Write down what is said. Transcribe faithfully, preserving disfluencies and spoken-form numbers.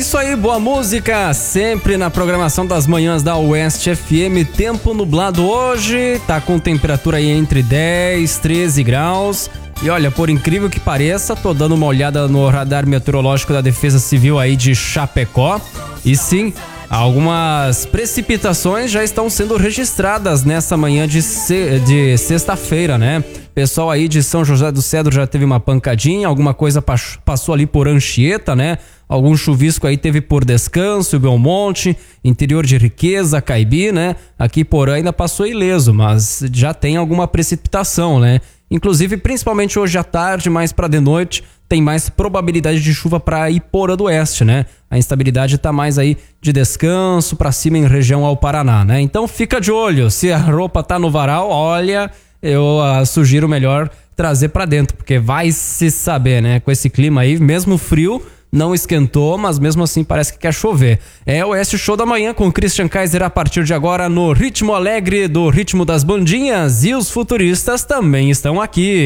isso aí, boa música, sempre na programação das manhãs da Oeste F M. Tempo nublado hoje, tá com temperatura aí entre dez, treze graus. E olha, por incrível que pareça, tô dando uma olhada no radar meteorológico da Defesa Civil aí de Chapecó. E sim, algumas precipitações já estão sendo registradas nessa manhã de, se... de sexta-feira, né? Pessoal aí de São José do Cedro já teve uma pancadinha, alguma coisa passou ali por Anchieta, né? Algum chuvisco aí teve por Descanso, Belmonte, interior de Riqueza, Caibi, né? Aqui Porã ainda passou ileso, mas já tem alguma precipitação, né? Inclusive, principalmente hoje à tarde, mais para de noite, tem mais probabilidade de chuva para Iporã do Oeste, né? A instabilidade tá mais aí de Descanso para cima em região ao Paraná, né? Então fica de olho, se a roupa tá no varal, olha, eu uh, sugiro melhor trazer para dentro, porque vai se saber, né? Com esse clima aí, mesmo frio, não esquentou, mas mesmo assim parece que quer chover. É o Oeste Show da Manhã com Christian Kaiser a partir de agora no ritmo alegre do ritmo das bandinhas, e os futuristas também estão aqui.